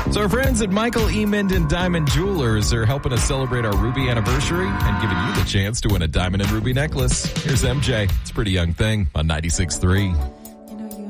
So our friends at Michael E. Minden Diamond Jewelers are helping us celebrate our Ruby anniversary and giving you the chance to win a diamond and ruby necklace. Here's MJ. It's a pretty young thing on 96.3.